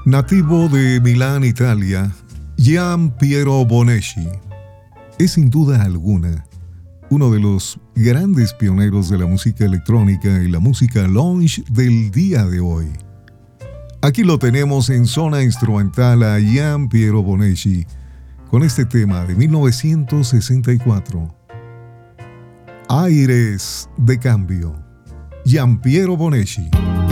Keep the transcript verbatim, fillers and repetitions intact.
Nativo de Milán, Italia, Gian Piero Boneschi es sin duda alguna uno de los grandes pioneros de la música electrónica y la música lounge del día de hoy. Aquí lo tenemos en zona instrumental a Gian Piero Boneschi con este tema de mil novecientos sesenta y cuatro. Aires de cambio. Gian Piero Boneschi.